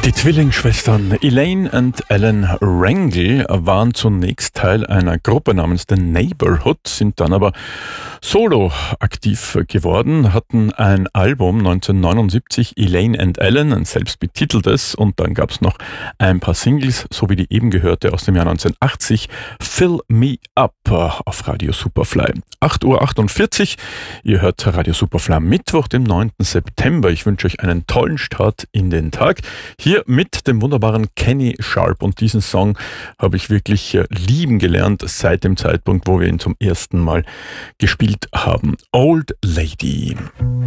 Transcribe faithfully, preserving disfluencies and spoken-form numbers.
Die Zwillingsschwestern Elaine und Ellen Rangel waren zunächst Teil einer Gruppe namens The Neighborhood, sind dann aber solo aktiv geworden, hatten ein Album neunzehnhundertneunundsiebzig, Elaine and Ellen, ein selbstbetiteltes, und dann gab es noch ein paar Singles, so wie die eben gehörte aus dem Jahr neunzehnhundertachtzig, Fill Me Up auf Radio Superfly. acht Uhr achtundvierzig, ihr hört Radio Superfly am Mittwoch, dem neunten September. Ich wünsche euch einen tollen Start in den Tag. Hier mit dem wunderbaren Kenny Sharp, und diesen Song habe ich wirklich lieben gelernt seit dem Zeitpunkt, wo wir ihn zum ersten Mal gespielt haben. Old Lady.